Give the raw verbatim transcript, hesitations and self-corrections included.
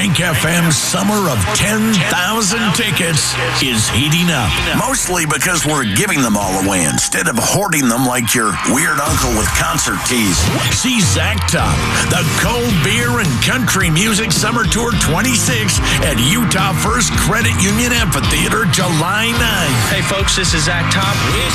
Bank F M's summer of ten thousand tickets is heating up. Mostly because we're giving them all away instead of hoarding them like your weird uncle with concert keys. See Zach Top, the Cold Beer and Country Music Summer Tour twenty-six at Utah First Credit Union Amphitheater, July ninth. Hey folks, this is Zach Top. It's